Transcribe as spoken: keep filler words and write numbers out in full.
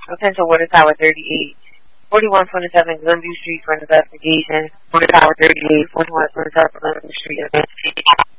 Potential Water Tower thirty-eight. forty-one twenty-seven Glenview Street for investigation. Water Tower thirty-eight. forty-one twenty-seven Glenview Street investigation.